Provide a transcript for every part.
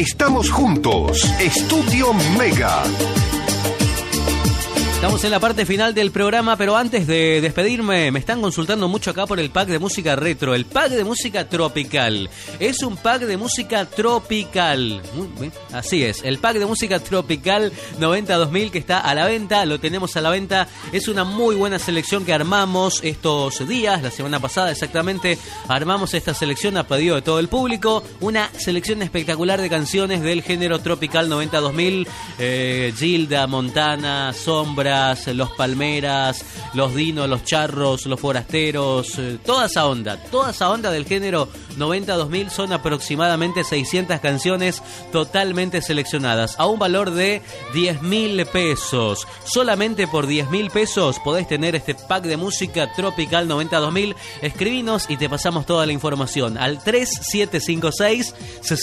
Estamos juntos. Estudio Mega. Estamos en la parte final del programa, pero antes de despedirme, me están consultando mucho acá por el pack de música retro, el pack de música tropical. Es un pack de música tropical. Así es, el pack de música tropical 90-2000 que está a la venta, lo tenemos a la venta. Es una muy buena selección que armamos estos días, la semana pasada exactamente, armamos esta selección a pedido de todo el público. Una selección espectacular de canciones del género tropical 90-2000, Gilda, Montana, Sombra, Los Palmeras, Los Dinos, Los Charros, Los Forasteros, toda esa onda del género 90-2000. Son aproximadamente 600 canciones totalmente seleccionadas a un valor de 10.000 pesos. Solamente por 10.000 pesos podés tener este pack de música tropical 90-2000. Escribinos y te pasamos toda la información al 3756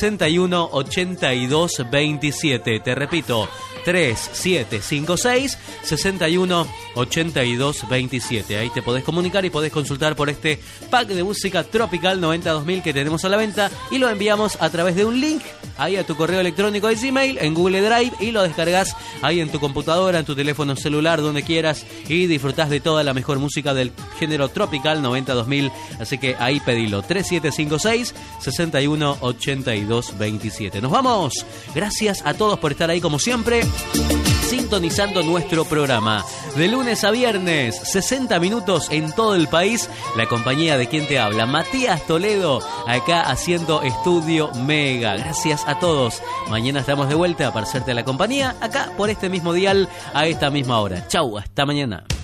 618227. Te repito, 3756 618227. Ahí te podés comunicar y podés consultar por este pack de música tropical 90-2000 que tenemos a la venta, y lo enviamos a través de un link ahí a tu correo electrónico de Gmail, en Google Drive, y lo descargas ahí en tu computadora, en tu teléfono celular, donde quieras, y disfrutás de toda la mejor música del género tropical 90-2000. Así que ahí pedilo, 3756 618227. Nos vamos. Gracias a todos por estar ahí como siempre, sintonizando nuestro programa. De lunes a viernes, 60 minutos en todo el país. La compañía de quien te habla, Matías Toledo, acá haciendo Estudio Mega. Gracias a todos. Mañana estamos de vuelta para hacerte la compañía, acá por este mismo dial, a esta misma hora. Chau, hasta mañana.